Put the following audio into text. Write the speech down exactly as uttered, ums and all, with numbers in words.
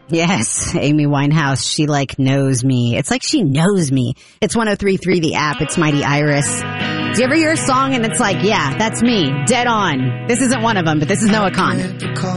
Yes, Amy Winehouse. She like knows me. It's like she knows me. It's one oh three point three The App. It's Mighty Iris. Do you ever hear a song and it's like, yeah, that's me. Dead on. This isn't one of them, but this is Noah Kahn.